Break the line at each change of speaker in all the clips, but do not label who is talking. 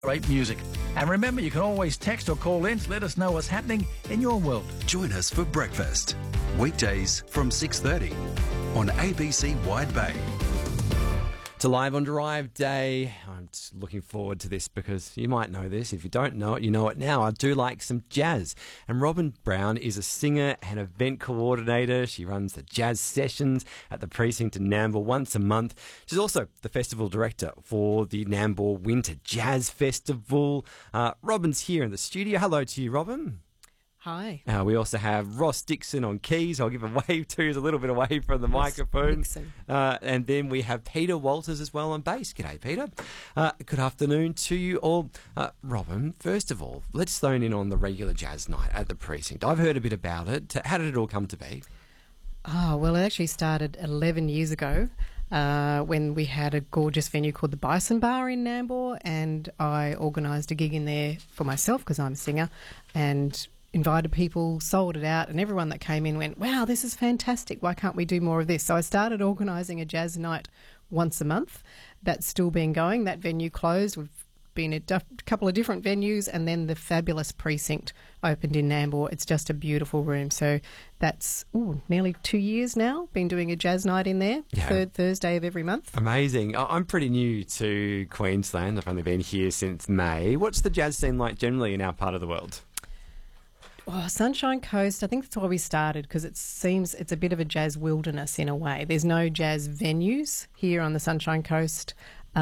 Great music. And remember, you can always text or call in to let us know what's happening in your world.
Join us for breakfast. Weekdays from 6:30 on ABC Wide Bay.
It's a Live on Drive day. I'm just looking forward to this because you might know this. If you don't know it, you know it now. I do like some jazz. And Robin Brown is a singer and event coordinator. She runs the jazz sessions at the precinct in Nambour once a month. She's also the festival director for the Nambour Winter Jazz Festival. Robin's here in the studio. Hello to you, Robin.
Hi.
We also have Ross Dixon on keys. I'll give a wave to. He's a little bit away from the microphone.
Dixon.
And then we have Peter Walters as well on bass. G'day, Peter. Good afternoon to you all. Robin, first of all, let's zone in on the regular jazz night at the precinct. I've heard a bit about it. How did it all come to be?
Oh, well, it actually started 11 years ago when we had a gorgeous venue called the Bison Bar in Nambour, and I organised a gig in there for myself because I'm a singer, and invited people, sold it out, and everyone that came in went, wow, this is fantastic, why can't we do more of this? So I started organising a jazz night once a month. That's still been going. That venue closed. We've been at a couple of different venues, and then the fabulous precinct opened in Nambour. It's just a beautiful room. So that's nearly 2 years now, been doing a jazz night in there, third Thursday of every month.
Amazing. I'm pretty new to Queensland. I've only been here since May. What's the jazz scene like generally in our part of the world?
Oh, Sunshine Coast, I think that's why we started, because it seems it's a bit of a jazz wilderness in a way. There's no jazz venues here on the Sunshine Coast,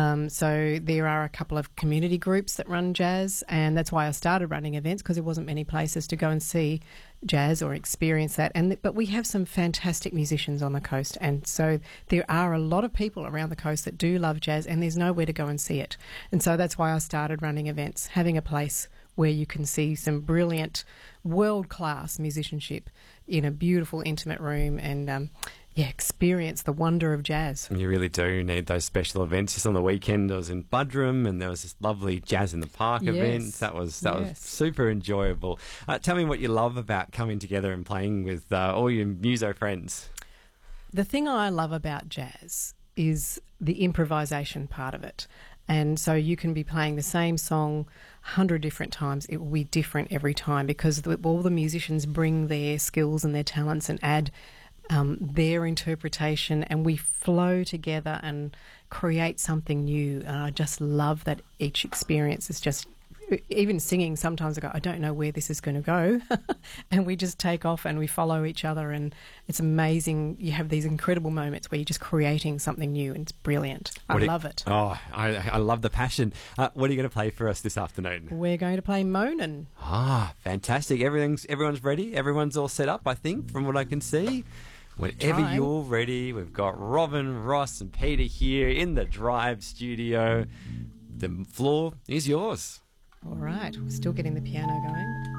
so there are a couple of community groups that run jazz, and that's why I started running events, because there wasn't many places to go and see jazz or experience that. But we have some fantastic musicians on the coast, and so there are a lot of people around the coast that do love jazz, and there's nowhere to go and see it. And so that's why I started running events, having a place where you can see some brilliant world-class musicianship in a beautiful, intimate room and, experience the wonder of jazz.
You really do need those special events. Just on the weekend, I was in Buderim and there was this lovely Jazz in the Park event. That was super enjoyable. Tell me what you love about coming together and playing with all your muso friends.
The thing I love about jazz is the improvisation part of it. And so you can be playing the same song 100 different times. It will be different every time because all the musicians bring their skills and their talents and add their interpretation, and we flow together and create something new. And I just love that each experience is just... Even singing, sometimes I go, I don't know where this is going to go. And we just take off and we follow each other, and it's amazing. You have these incredible moments where you're just creating something new, and it's brilliant. I love it.
Oh, I love the passion. What are you going to play for us this afternoon?
We're going to play Moanin'.
Fantastic. Everyone's ready. Everyone's all set up, I think, from what I can see. Whenever you're ready, we've got Robin, Ross and Peter here in the Drive studio. The floor is yours.
All right, we're still getting the piano going.